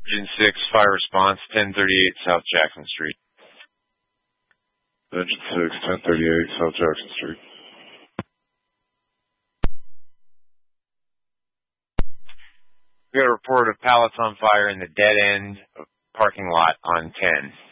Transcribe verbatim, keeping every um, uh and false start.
Engine six, fire response, ten thirty-eight South Jackson Street. Engine six, ten thirty-eight South Jackson Street. We got a report of pallets on fire in the dead end parking lot on ten.